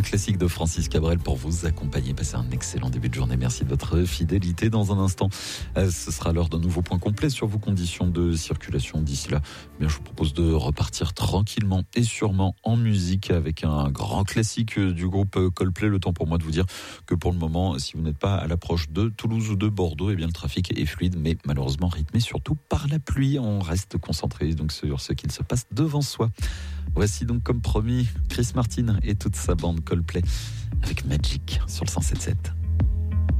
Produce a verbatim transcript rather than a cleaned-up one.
Un classique de Francis Cabrel pour vous accompagner. Passez un excellent début de journée. Merci de votre fidélité. Dans un instant, ce sera l'heure d'un nouveau point complet sur vos conditions de circulation. D'ici là, bien, je vous propose de repartir tranquillement et sûrement en musique avec un grand classique du groupe Coldplay. Le temps pour moi de vous dire que pour le moment, si vous n'êtes pas à l'approche de Toulouse ou de Bordeaux, eh bien le trafic est fluide, mais malheureusement rythmé surtout par la pluie. On reste concentré donc sur ce qu'il se passe devant soi. Voici donc comme promis Chris Martin et toute sa bande Coldplay avec Magic sur le cent sept sept.